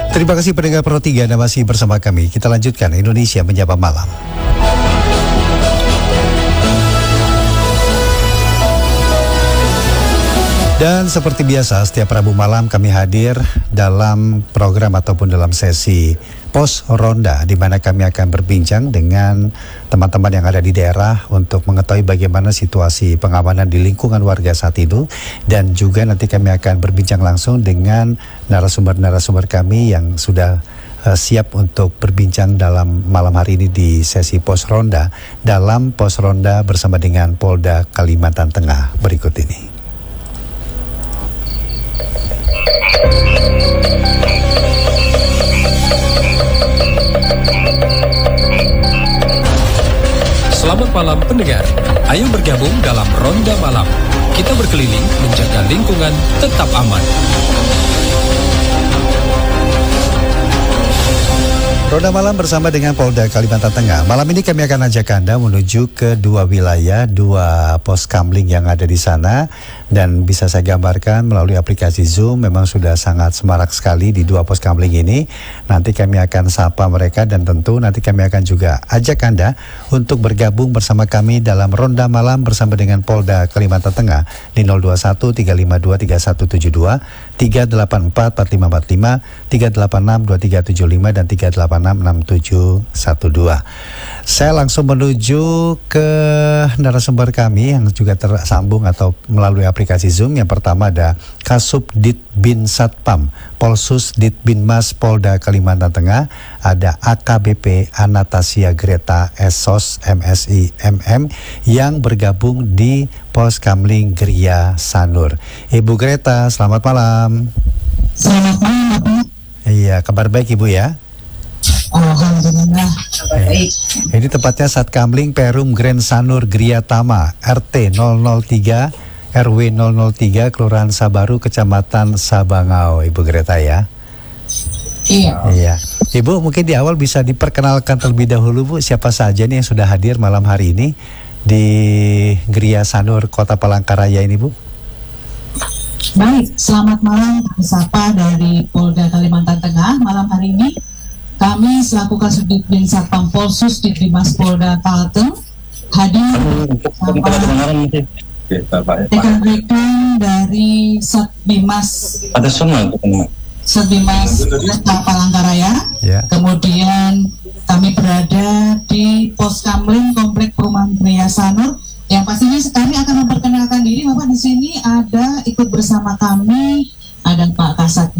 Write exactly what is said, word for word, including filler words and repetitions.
Terima kasih pendengar Pro tiga, Anda masih bersama kami. Kita lanjutkan Indonesia Menyapa Malam. Dan seperti biasa, setiap Rabu malam kami hadir dalam program ataupun dalam sesi Pos Ronda, di mana kami akan berbincang dengan teman-teman yang ada di daerah untuk mengetahui bagaimana situasi pengamanan di lingkungan warga saat itu. Dan juga nanti kami akan berbincang langsung dengan narasumber-narasumber kami yang sudah uh, siap untuk berbincang dalam malam hari ini di sesi Pos Ronda, dalam Pos Ronda bersama dengan Polda Kalimantan Tengah berikut ini. Selamat malam pendengar, ayo bergabung dalam Ronda Malam. Kita berkeliling menjaga lingkungan tetap aman. Ronda Malam bersama dengan Polda Kalimantan Tengah. Malam ini kami akan ajak Anda menuju ke dua wilayah, dua pos kamling yang ada di sana. Dan bisa saya gambarkan melalui aplikasi Zoom, memang sudah sangat semarak sekali di dua pos kamling ini. Nanti kami akan sapa mereka dan tentu nanti kami akan juga ajak Anda untuk bergabung bersama kami dalam Ronda Malam bersama dengan Polda Kalimantan Tengah di nol dua satu tiga lima dua tiga satu tujuh dua, tiga delapan empat empat lima empat lima, tiga delapan enam dua tiga tujuh lima, dan tiga delapan enam enam tujuh satu dua. Saya langsung menuju ke narasumber kami yang juga tersambung atau melalui aplikasi Zoom. Yang pertama ada Kasubdit Bin Satpam Polsus Ditbinmas Polda Kalimantan Tengah, ada A K B P Anatasia Greta Esos M S I M M yang bergabung di Pos Kamling Gria Sanur. Ibu Greta, selamat malam. Selamat malam, Bapak. Iya, kabar baik Ibu ya? Alhamdulillah, kabar baik. Ini tepatnya Sat Kamling Perum Grand Sanur Gria Tama, R T nol nol tiga R W nol nol tiga, Kelurahan Sabaru, Kecamatan Sabangau, Ibu Greta ya? Iya. Iya. Ibu mungkin di awal bisa diperkenalkan terlebih dahulu Bu, siapa saja nih yang sudah hadir malam hari ini di Gria Sanur, Kota Palangkaraya ini Bu? Baik, selamat malam, kami sapa dari Polda Kalimantan Tengah. Malam hari ini kami selaku Kasubdit Bin Satpam Polsus Ditbinmas Polda Kalteng hadir bersama rekan-rekan dari Satbimas Satbimas Kota Palangkaraya. Ya. Kemudian kami berada di Pos Kamling Komplek Perumahan Gria Sanur. Yang pastinya kami akan memperkenalkan diri, Bapak. Di sini ada ikut bersama kami ada Pak Kasat